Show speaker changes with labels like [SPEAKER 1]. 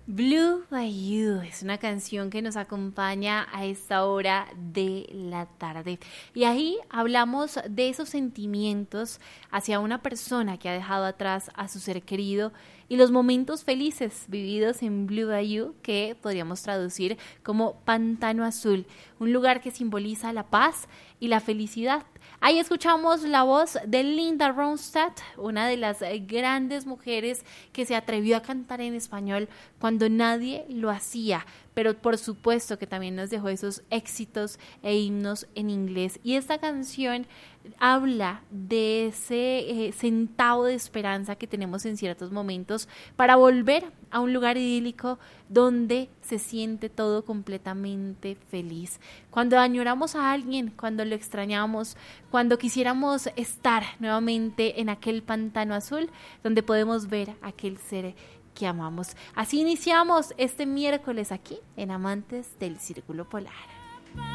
[SPEAKER 1] Blue by You es una canción que nos acompaña a esta hora de la tarde. Y ahí hablamos de esos sentimientos hacia una persona que ha dejado atrás a su ser querido y los momentos felices vividos en Blue by You, que podríamos traducir como Pantano Azul, un lugar que simboliza la paz y la felicidad. Ahí escuchamos la voz de Linda Ronstadt, una de las grandes mujeres que se atrevió a cantar en español cuando nadie lo hacía, pero por supuesto que también nos dejó esos éxitos e himnos en inglés. Y esta canción habla de ese centavo de esperanza que tenemos en ciertos momentos para volver a un lugar idílico donde se siente todo completamente feliz. Cuando añoramos a alguien, cuando lo extrañamos, cuando quisiéramos estar nuevamente en aquel pantano azul donde podemos ver a aquel ser que amamos. Así iniciamos este miércoles aquí en Amantes del Círculo Polar.